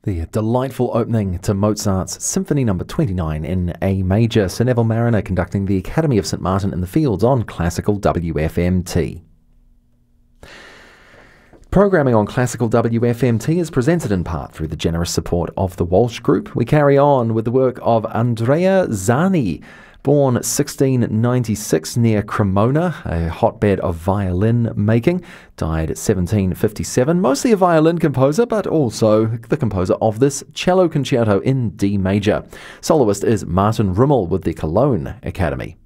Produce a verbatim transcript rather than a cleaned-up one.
The delightful opening to Mozart's Symphony Number twenty-nine in A major. Sir Neville Marriner conducting the Academy of St Martin in the Fields on Classical W F M T. Programming on Classical W F M T is presented in part through the generous support of the Walsh Group. We carry on with the work of Andrea Zani, born sixteen ninety-six near Cremona, a hotbed of violin making, died seventeen fifty-seven, mostly a violin composer, but also the composer of this cello concerto in D major. Soloist is Martin Rimmel with the Cologne Academy.